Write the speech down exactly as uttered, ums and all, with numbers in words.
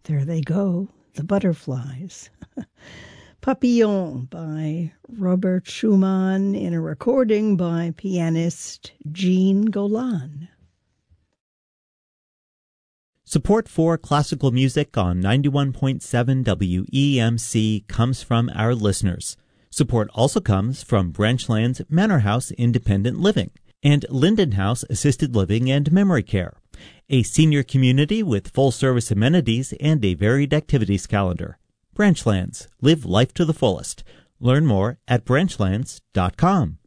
There they go, the butterflies. Papillon by Robert Schumann in a recording by pianist Jean Golan. Support for classical music on ninety-one point seven W E M C comes from our listeners. Support also comes from Branchlands Manor House Independent Living and Linden House Assisted Living and Memory Care, a senior community with full-service amenities and a varied activities calendar. Branchlands. Live life to the fullest. Learn more at branchlands dot com.